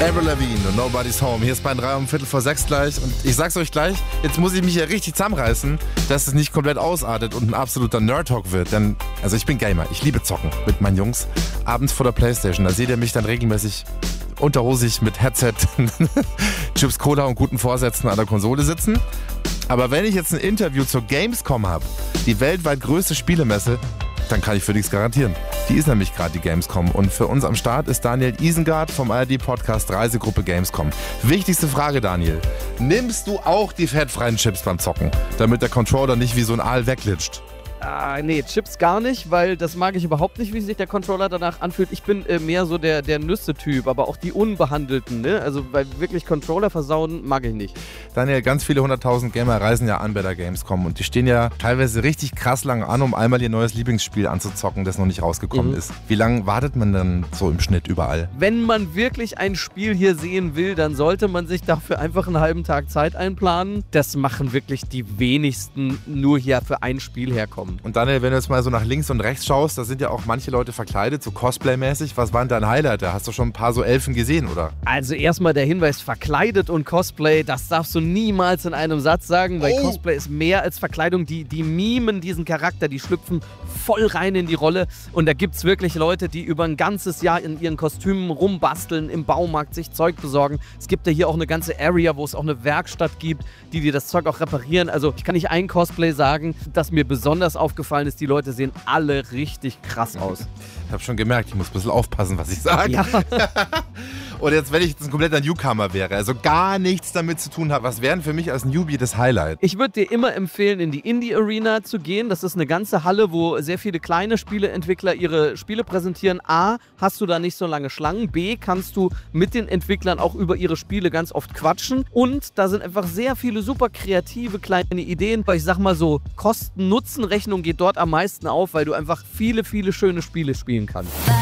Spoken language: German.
Avril Lavigne und Nobody's Home. Hier ist mein 3 um Viertel vor 6 gleich. Und ich sag's euch gleich, jetzt muss ich mich ja richtig zusammenreißen, dass es nicht komplett ausartet und ein absoluter Nerd-Talk wird. Denn, also ich bin Gamer, ich liebe Zocken mit meinen Jungs. Abends vor der Playstation, da seht ihr mich dann regelmäßig unterhosig mit Headset, Chips Cola und guten Vorsätzen an der Konsole sitzen. Aber wenn ich jetzt ein Interview zur Gamescom habe, die weltweit größte Spielemesse, dann kann ich für nichts garantieren. Die ist nämlich gerade die Gamescom. Und für uns am Start ist Daniel Isengard vom ARD-Podcast Reisegruppe Gamescom. Wichtigste Frage, Daniel. Nimmst du auch die fettfreien Chips beim Zocken, damit der Controller nicht wie so ein Aal wegglitscht? Nee, Chips gar nicht, weil das mag ich überhaupt nicht, wie sich der Controller danach anfühlt. Ich bin mehr so der Nüsse-Typ, aber auch die unbehandelten, ne? Also weil wirklich Controller versauen mag ich nicht. Daniel, ganz viele 100.000 Gamer reisen ja an bei der Gamescom und die stehen ja teilweise richtig krass lang an, um einmal ihr neues Lieblingsspiel anzuzocken, das noch nicht rausgekommen ist. Wie lange wartet man dann so im Schnitt überall? Wenn man wirklich ein Spiel hier sehen will, dann sollte man sich dafür einfach einen halben Tag Zeit einplanen. Das machen wirklich die wenigsten nur hier für ein Spiel herkommen. Und Daniel, wenn du jetzt mal so nach links und rechts schaust, da sind ja auch manche Leute verkleidet, so Cosplay-mäßig. Was war denn dein Highlight? Da hast du schon ein paar so Elfen gesehen, oder? Also erstmal der Hinweis, verkleidet und Cosplay, das darfst du niemals in einem Satz sagen, weil Cosplay ist mehr als Verkleidung. Die mimen diesen Charakter, die schlüpfen voll rein in die Rolle. Und da gibt es wirklich Leute, die über ein ganzes Jahr in ihren Kostümen rumbasteln, im Baumarkt sich Zeug besorgen. Es gibt ja hier auch eine ganze Area, wo es auch eine Werkstatt gibt, die dir das Zeug auch reparieren. Also ich kann nicht ein Cosplay sagen, das mir besonders aufgefallen ist. Die Leute sehen alle richtig krass aus. Ich habe schon gemerkt, ich muss ein bisschen aufpassen, was ich sage. Ja. Und jetzt, wenn ich jetzt ein kompletter Newcomer wäre, also gar nichts damit zu tun habe, was wäre denn für mich als Newbie das Highlight? Ich würde dir immer empfehlen, in die Indie Arena zu gehen. Das ist eine ganze Halle, wo sehr viele kleine Spieleentwickler ihre Spiele präsentieren. A, hast du da nicht so lange Schlangen. B, kannst du mit den Entwicklern auch über ihre Spiele ganz oft quatschen. Und da sind einfach sehr viele super kreative kleine Ideen. Ich sag mal so, Kosten-Nutzen-Rechnung geht dort am meisten auf, weil du einfach viele, viele schöne Spiele spielen kannst.